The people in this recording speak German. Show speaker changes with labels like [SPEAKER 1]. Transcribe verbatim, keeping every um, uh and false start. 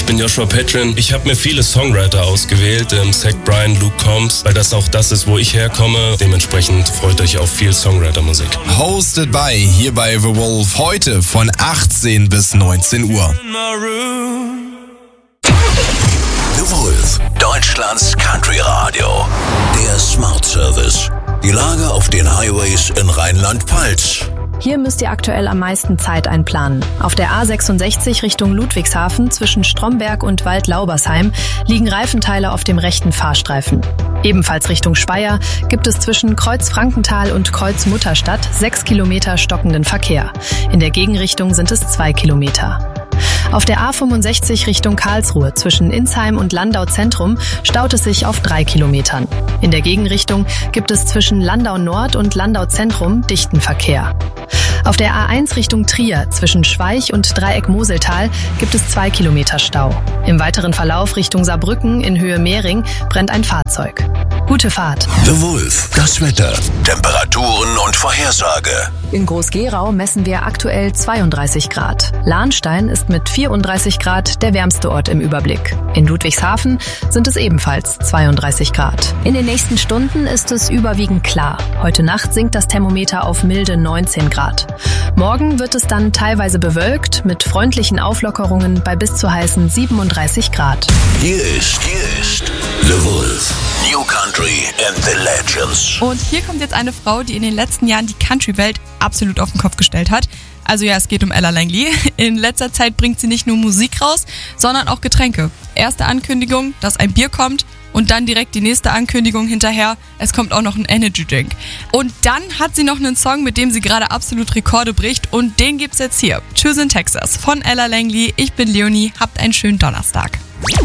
[SPEAKER 1] Ich bin Joshua Petrin. Ich habe mir viele Songwriter ausgewählt, ähm, Zach Bryan, Luke Combs, weil das auch das ist, wo ich herkomme. Dementsprechend freut euch auf viel Songwriter-Musik.
[SPEAKER 2] Hosted by hier bei The Wolf heute von achtzehn bis neunzehn Uhr.
[SPEAKER 3] The Wolf, Deutschlands Country Radio. Der Smart Service. Die Lage auf den Highways in Rheinland-Pfalz.
[SPEAKER 4] Hier müsst ihr aktuell am meisten Zeit einplanen. Auf der A sechsundsechzig Richtung Ludwigshafen zwischen Stromberg und Waldlaubersheim liegen Reifenteile auf dem rechten Fahrstreifen. Ebenfalls Richtung Speyer gibt es zwischen Kreuz Frankenthal und Kreuz Mutterstadt sechs Kilometer stockenden Verkehr. In der Gegenrichtung sind es zwei Kilometer. Auf der A fünfundsechzig Richtung Karlsruhe zwischen Insheim und Landau Zentrum staut es sich auf drei Kilometern. In der Gegenrichtung gibt es zwischen Landau Nord und Landau Zentrum dichten Verkehr. Auf der A eins Richtung Trier zwischen Schweich und Dreieck Moseltal gibt es zwei Kilometer Stau. Im weiteren Verlauf Richtung Saarbrücken in Höhe Mehring brennt ein Fahrzeug. Gute Fahrt.
[SPEAKER 3] The Wolf, das Wetter, Temperaturen und Vorhersage.
[SPEAKER 4] In Groß-Gerau messen wir aktuell zweiunddreißig Grad. Lahnstein ist mit vierunddreißig Grad der wärmste Ort im Überblick. In Ludwigshafen sind es ebenfalls zweiunddreißig Grad. In den nächsten Stunden ist es überwiegend klar. Heute Nacht sinkt das Thermometer auf milde neunzehn Grad. Morgen wird es dann teilweise bewölkt mit freundlichen Auflockerungen bei bis zu heißen siebenunddreißig Grad.
[SPEAKER 3] Hier ist, hier ist The Wolf. New Country and the Legends.
[SPEAKER 5] Und hier kommt jetzt eine Frau, die in den letzten Jahren die Country-Welt absolut auf den Kopf gestellt hat. Also ja, es geht um Ella Langley. In letzter Zeit bringt sie nicht nur Musik raus, sondern auch Getränke. Erste Ankündigung, dass ein Bier kommt und dann direkt die nächste Ankündigung hinterher, es kommt auch noch ein Energy Drink. Und dann hat sie noch einen Song, mit dem sie gerade absolut Rekorde bricht und den gibt's jetzt hier. Tschüss in Texas von Ella Langley. Ich bin Leonie, habt einen schönen Donnerstag.